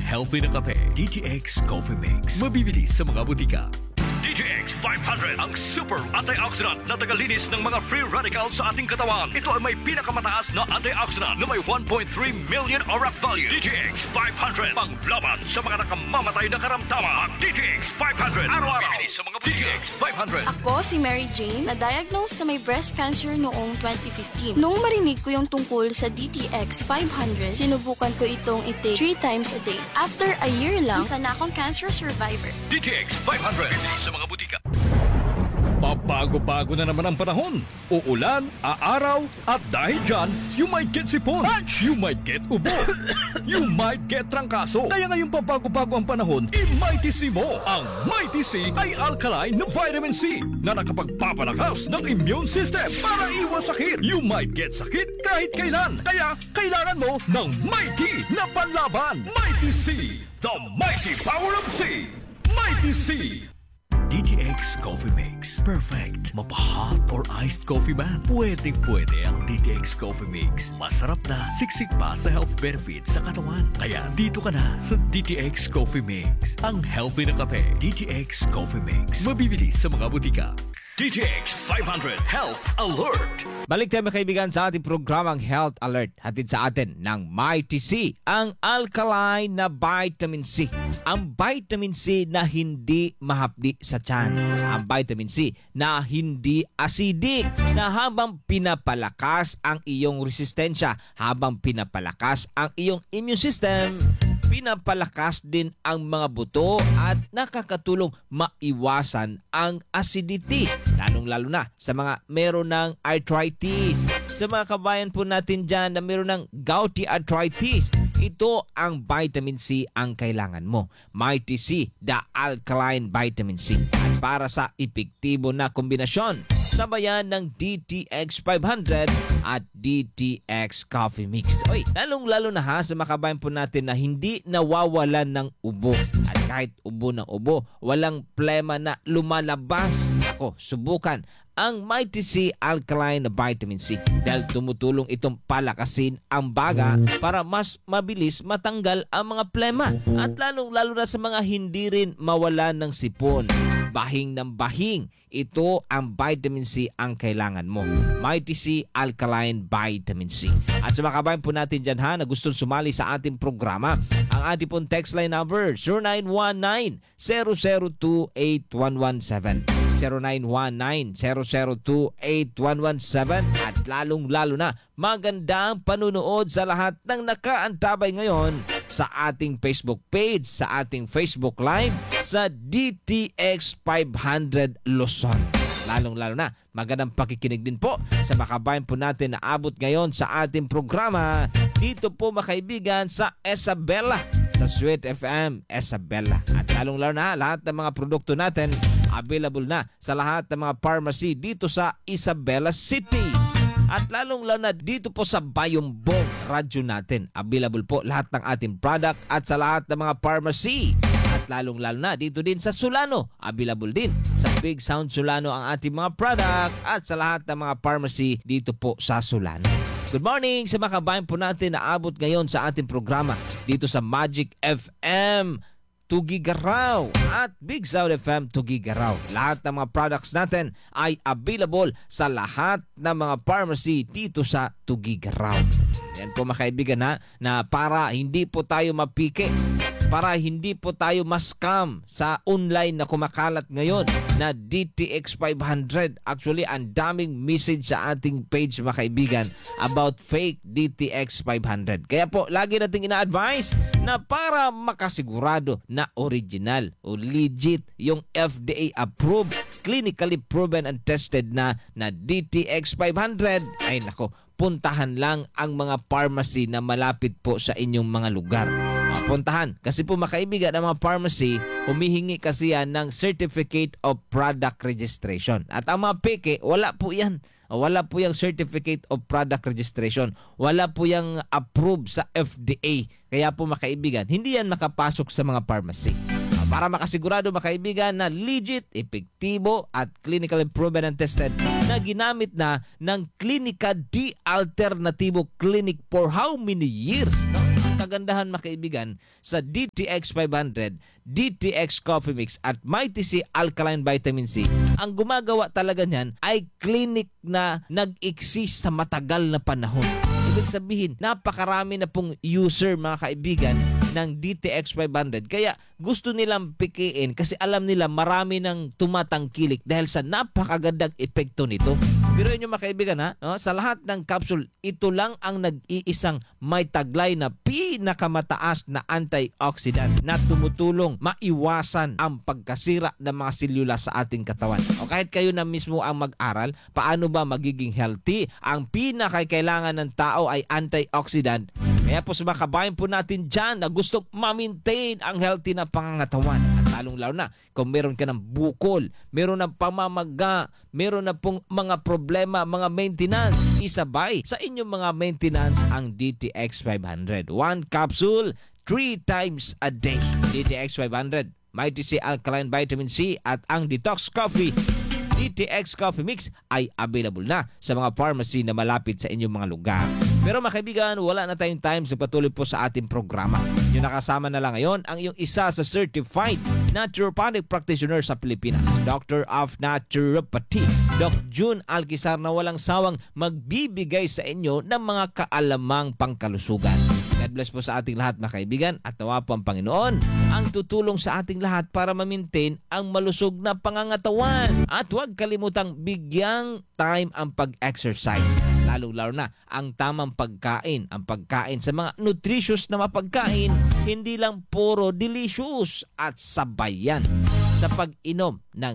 healthy na kape. DTX Coffee Mix. Mabibili sa mga butika. DTX 500, ang super antioxidant na tagalinis ng mga free radicals sa ating katawan. Ito ay may pinakamataas na antioxidant na may 1.3 million ORAC value. DTX 500, panglaban sa mga nakamamatay na karamdaman. DTX 500, araw-araw sa mga DTX 500. Ako si Mary Jane, na-diagnose na may breast cancer noong 2015. Noong marinig ko yung tungkol sa DTX 500, sinubukan ko itong i-take 3 times a day. After a year lang, isa na akong cancer survivor. DTX 500 sa mga butika. Pabago-bago na naman ang panahon. Uulan, aaraw, at dahil dyan, you might get sipon, you might get ubo, you might get trangkaso. Kaya ngayong pabago-bago ang panahon, i-Mighty C mo. Ang Mighty C ay alkaline na vitamin C na nakapagpapalakas ng immune system para iwas sakit. You might get sakit kahit kailan. Kaya kailangan mo ng Mighty na panlaban. Mighty C, the mighty power of C. Mighty C. DTX Coffee Mix. Perfect. Mapa-hot or iced coffee man. Pwedeng-pwede ang DTX Coffee Mix. Masarap na, siksik pa sa health benefits sa katawan. Kaya dito ka na sa DTX Coffee Mix. Ang healthy na kape. DTX Coffee Mix. Mabibili sa mga butika. DTX 500 Health Alert. Balik tayo mga kaibigan sa ating programang Health Alert. Hatid sa atin ng Mighty C, ang alkaline na vitamin C. Ang vitamin C na hindi mahapdi sa tiyan. Ang vitamin C na hindi acidic, na habang pinapalakas ang iyong resistensya, habang pinapalakas ang iyong immune system, pinapalakas din ang mga buto at nakakatulong maiwasan ang acidity. Lalong-lalo na sa mga meron ng arthritis. Sa mga kabayan po natin dyan na meron ng gouty arthritis, ito ang vitamin C ang kailangan mo. Mighty C, the alkaline vitamin C. At para sa epektibo na kombinasyon, sabayan ng DTX 500 at DTX Coffee Mix. Oy, lalong-lalo na ha sa mga kabayan po natin na hindi nawawalan ng ubo. At kahit ubo ng ubo, walang plema na lumalabas. Ako, subukan ang Mighty C Alkaline Vitamin C dahil tumutulong itong palakasin ang baga para mas mabilis matanggal ang mga plema at lalong-lalo na sa mga hindi rin mawalan ng sipon. Bahing ng bahing, ito ang vitamin C ang kailangan mo. Mighty C Alkaline Vitamin C. At sa mga kabayan po natin dyan ha na gustong sumali sa ating programa, ang ating pong text line number 0919-002-8117. 0919-002-8117 at lalong-lalo na magandang panunood sa lahat ng nakaantabay ngayon sa ating Facebook page, sa ating Facebook Live, sa DTX 500 Luzon. Lalong-lalo na magandang pakikinig din po sa makabayan po natin na abot ngayon sa ating programa dito po makaibigan sa Isabela, sa Sweet FM Isabela. At lalong-lalo na lahat ng mga produkto natin available na sa lahat ng mga pharmacy dito sa Isabela City. At lalong-lalo na dito po sa Bayumbong radyo natin. Available po lahat ng ating product at sa lahat ng mga pharmacy. At lalong-lalo na dito din sa Solano. Available din sa Big Sound Solano ang ating mga product at sa lahat ng mga pharmacy dito po sa Solano. Good morning sa mga kabayan po natin na abot ngayon sa ating programa dito sa Magic FM Tugigaraw at Big Sound FM Tugigaraw. Lahat ng mga products natin ay available sa lahat ng mga pharmacy dito sa Tugigaraw. Yan po mga kaibigan na para hindi po tayo mapike, para hindi po tayo ma-scam sa online na kumakalat ngayon na DTX 500. Actually, ang daming message sa ating page mga kaibigan about fake DTX 500. Kaya po, lagi nating ina-advise na para makasigurado na original o legit yung FDA approved, clinically proven and tested na DTX 500, ay nako, puntahan lang ang mga pharmacy na malapit po sa inyong mga lugar. Puntahan. Kasi po makaibigan ang mga pharmacy, humihingi kasi yan ng Certificate of Product Registration. At ang mga peke, wala po yan. Wala po yung Certificate of Product Registration. Wala po yung approved sa FDA. Kaya po makaibigan, hindi yan makapasok sa mga pharmacy. Para makasigurado makaibigan na legit, epektibo at clinically proven and tested na ginamit na ng Clinica D Alternativo Clinic for how many years? No? kagandahan mga kaibigan sa DTX 500, DTX Coffee Mix at Mighty C Alkaline Vitamin C, ang gumagawa talaga niyan ay clinic na nag-exist sa matagal na panahon. Ibig sabihin, napakarami na pong user mga kaibigan ng DTX 500. Kaya gusto nilang pikiin kasi alam nila marami nang tumatangkilik dahil sa napakagandang epekto nito. Pero yun yung mga kaibigan ha, no? Sa lahat ng capsule, ito lang ang nag-iisang may taglay na pinakamataas na antioxidant na tumutulong maiwasan ang pagkasira ng mga selula sa ating katawan. O kahit kayo na mismo ang mag-aral, paano ba magiging healthy? Ang pinakakailangan ng tao ay antioxidant. Kaya po sa mga kabayan po natin dyan na gusto ma-maintain ang healthy na pangangatawan. At lalong-lalo na kung meron ka ng bukol, meron ng pamamaga, meron na pong mga problema, mga maintenance, isabay sa inyong mga maintenance ang DTX 500. 1 capsule, 3 times a day. DTX 500, Mighty C Alkaline Vitamin C at ang Detox Coffee DTX Coffee Mix ay available na sa mga pharmacy na malapit sa inyong mga lugar. Pero mga kaibigan, wala na tayong time sa patuloy po sa ating programa. Yung nakasama na lang ngayon ang iyong isa sa certified naturopathic practitioner sa Pilipinas, Doctor of Naturopathy, Doc June Alquizar, na walang sawang magbibigay sa inyo ng mga kaalamang pangkalusugan. God bless po sa ating lahat mga kaibigan at nawa po ang Panginoon ang tutulong sa ating lahat para ma-maintain ang malusog na pangangatawan. At huwag kalimutang bigyang time ang pag-exercise. Lalo-lalo na ang tamang pagkain. Ang pagkain sa mga nutritious na mapagkain, hindi lang puro delicious at sabayan sa pag-inom ng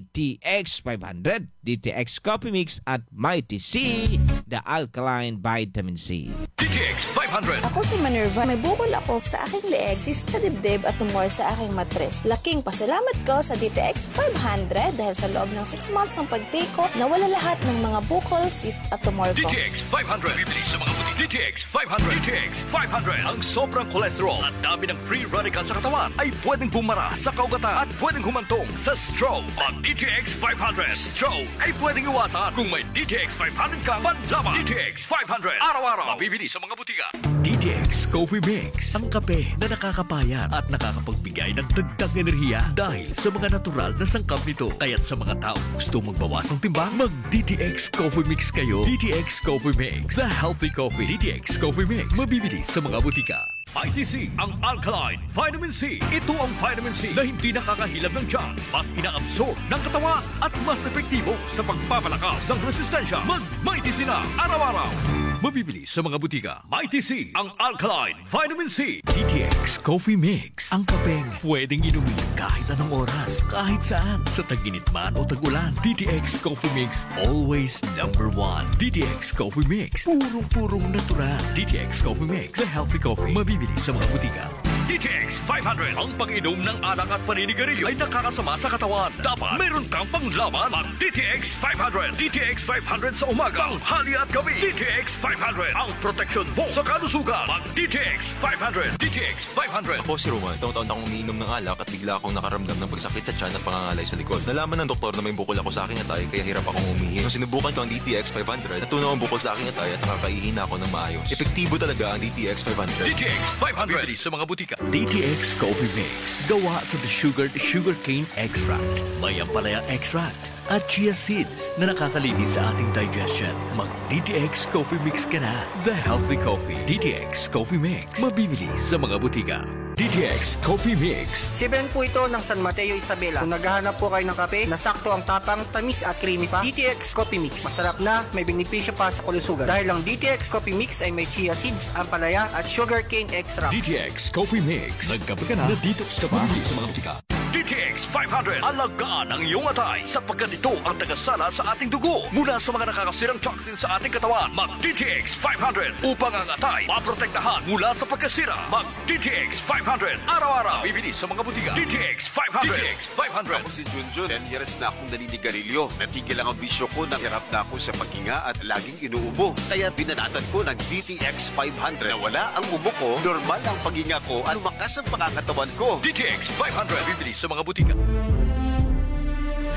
DTX 500, DTX Coffee Mix at Mighty C, the Alkaline Vitamin C. DTX 500. Ako si Minerva. May bukol ako sa aking leeg, cyst sa dibdib at tumor sa aking matres. Laking pasalamat ko sa DTX 500 dahil sa loob ng 6 months ng pag-take ko, nawala lahat ng mga bukol, cyst at tumor ko. DTX 500. Bibili sa mga butik. DTX 500. DTX 500. Ang sobrang cholesterol at dami ng free radical sa katawan ay pwedeng bumara sa kaugatan at pwedeng humantong sa stroke. Ang DTX 500. Stroke ay pwedeng iwasan kung may DTX 500 kang panlaban. DTX 500. Araw-araw. Mabibili sa mga butika. DTX Coffee Mix. Ang kape na nakakapayat at nakakapagbigay ng dagdag enerhiya dahil sa mga natural na sangkap nito. Kaya't sa mga tao gusto magbawas ng timbang, mag-DTX Coffee Mix kayo. DTX Coffee Mix. The healthy coffee. DTX Coffee Mix. Mabibili sa mga butika. Mighty C, ang Alkaline Vitamin C. Ito ang vitamin C na hindi nakakahilab ng tiyan, mas inaabsorb ng katawan at mas epektibo sa pagpapalakas ng resistensya. Mag-Mighty C na araw-araw. Mabibili sa mga butika. Mighty C, ang Alkaline Vitamin C. DTX Coffee Mix. Ang kapeng pwedeng inumin kahit anong oras, kahit saan, sa tag-init man o tag-ulan. DTX Coffee Mix, always number 1. DTX Coffee Mix, purong-purong natural. DTX Coffee Mix, the healthy coffee. Mabibili sa mga butika. DTX 500. Ang pag-inom ng alak at paninigarilyo ay nakakasama sa katawan. Dapat mayroon kang panglaban. Ang DTX 500. DTX 500 sa umaga, tanghali at gabi. DTX 500. Ang proteksyon mo sa kalusugan. Ang DTX 500. DTX 500. Ako si Roman. Taon-taon akong umiinom ng alak at bigla akong nakaramdam ng pagsakit sa tiyan at pangangalay sa likod. Nalaman ng doktor na may bukol ako sa aking atay kaya hirap akong umihi. Nung sinubukan ko ang DTX 500, natunaw ang bukol sa aking atay at nakakaihina ako ng maayos. Epektibo talaga ang DTX 500. DTX 500. Bibili sa mga butika. DTX Coffee Mix. Gawa sa sugarcane extract, may ampalayang extract at chia seeds na nakakalinis sa ating digestion. Mag-DTX Coffee Mix ka na. The healthy coffee. DTX Coffee Mix. Mabibili sa mga butika. DTX Coffee Mix. Si Ben po ito ng San Mateo, Isabela. Kung naghahanap po kayo ng kape na sakto ang tapang, tamis at creamy pa, DTX Coffee Mix. Masarap na, may benepisyo pa sa kalusugan. Dahil ang DTX Coffee Mix ay may chia seeds, ampalaya at sugarcane extract. DTX Coffee Mix. Nagkape ka na, na-detox ka pa. Mabibili sa mga butika. DTX 500. Alagaan ang iyong atay sapagkat ito ang tagasala sa ating dugo mula sa mga nakakasirang toxins sa ating katawan. Mag-DTX 500 upang ang atay maprotektahan mula sa pagkasira. Mag-DTX 500. Araw-araw. Bibili sa mga butika. DTX 500. DTX 500. Ako si Junjun. 10 years na akong naninigarilyo. Natigil ang bisyo ko, hirap na ako sa paghinga at laging inuubo. Kaya binanatan ko ng DTX 500. Nawala ang ubo ko, normal ang paghinga ko at lumakas ang pangangatawan ko. DTX 500. Bibili sa mga butika.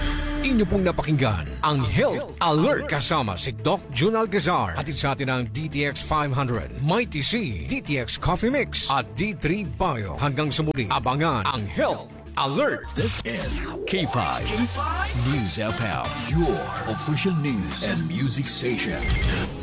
Inyo pong napakinggan ang Health Alert kasama si Doc Jun Alcazar. Hatid sa atin ang DTX 500, Mighty C, DTX Coffee Mix at D3 Bio. Hanggang sa muli, abangan ang Health Alert. This is K5 News FM, your official news and music station.